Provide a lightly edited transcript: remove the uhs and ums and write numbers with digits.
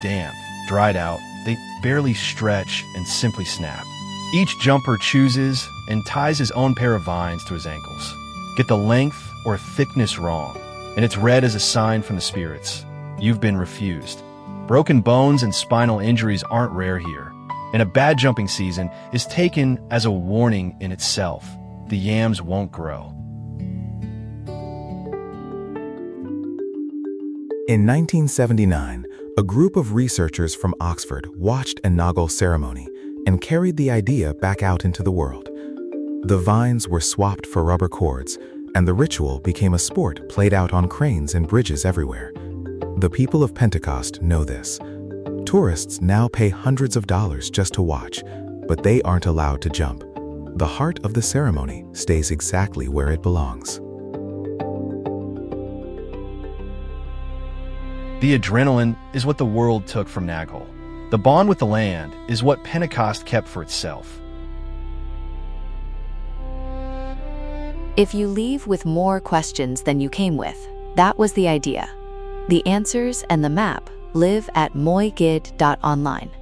damp, dried out, they barely stretch and simply snap. Each jumper chooses and ties his own pair of vines to his ankles. Get the length or thickness wrong, and it's read as a sign from the spirits. You've been refused. Broken bones and spinal injuries aren't rare here, and a bad jumping season is taken as a warning in itself. The yams won't grow. In 1979, a group of researchers from Oxford watched a Nagal ceremony and carried the idea back out into the world. The vines were swapped for rubber cords, and the ritual became a sport played out on cranes and bridges everywhere. The people of Pentecost know this. Tourists now pay hundreds of dollars just to watch, but they aren't allowed to jump. The heart of the ceremony stays exactly where it belongs. The adrenaline is what the world took from Nagal. The bond with the land is what Pentecost kept for itself. If you leave with more questions than you came with, that was the idea. The answers and the map live at moigid.online.